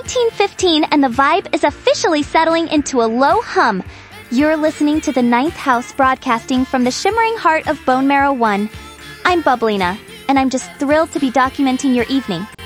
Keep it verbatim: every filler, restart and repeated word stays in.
eighteen fifteen and the vibe is officially settling into a low hum. You're listening to the Ninth House broadcasting from the shimmering heart of Bone Marrow One. I'm Bubblina, and I'm just thrilled to be documenting your evening.